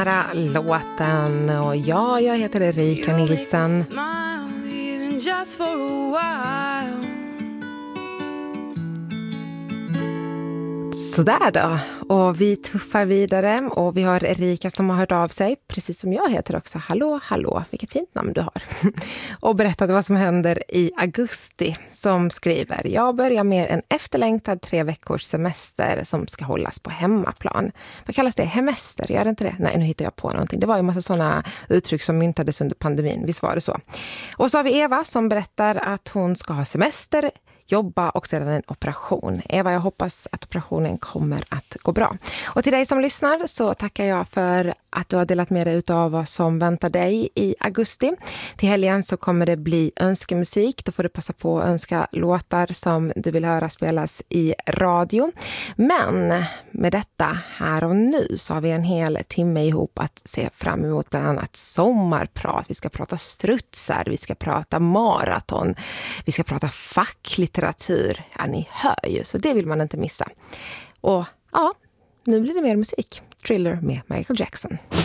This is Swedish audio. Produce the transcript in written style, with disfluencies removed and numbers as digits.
här låten. Och ja, jag heter Erika Nilsson. Sådär då, och vi tuffar vidare och vi har Erika som har hört av sig, precis som jag heter också. Hallå, vilket fint namn du har. Och berättade vad som händer i augusti, som skriver: jag börjar med en efterlängtad 3 veckors semester som ska hållas på hemmaplan. Vad kallas det? Hemester, gör det inte det? Nej, nu hittar jag på någonting. Det var ju en massa sådana uttryck som myntades under pandemin, visst var det så. Och så har vi Eva som berättar att hon ska ha semester, jobba och sedan en operation. Eva, jag hoppas att operationen kommer att gå bra. Och till dig som lyssnar så tackar jag för att du har delat med dig av vad som väntar dig i augusti. Till helgen så kommer det bli önskemusik. Då får du passa på att önska låtar som du vill höra spelas i radio. Men med detta här och nu så har vi en hel timme ihop att se fram emot, bland annat sommarprat. Vi ska prata strutsar, vi ska prata maraton, vi ska prata facklitteratur. Ja, ni hör ju, så det vill man inte missa. Och ja, nu blir det mer musik. Thriller med Michael Jackson.